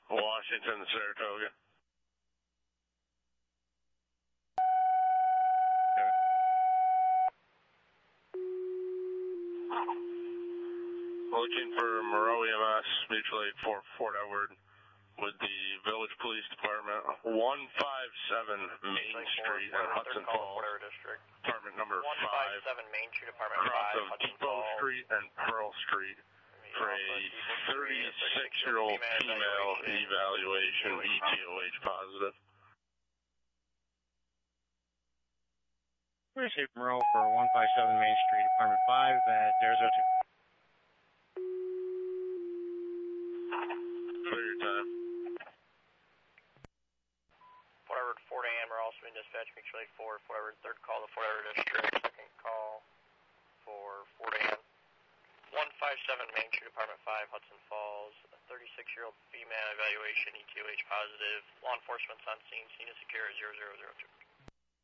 Washington, Saratoga. Looking for Moreau EMS, mutual aid for Fort Edward with the Village Police Department, 157 Main Street in Hudson Falls, apartment number 5, 157 Main Street, apartment cross 5, of Hudson Depot Falls. Street and Pearl Street for a 36-year-old female evaluation, ETOH positive. We're safe Monroe for 157 Main Street, apartment 5 at 002. Clear your time. Fort Edward, 4 a.m. We're also in dispatch, mutual aid 4, Fort Edward, third call to Fort Edward District, second call for 4 a.m. 157 Main Street, apartment 5, Hudson Falls, a 36-year-old female evaluation, ETOH positive, law enforcement's on scene, scene is secure, 0002.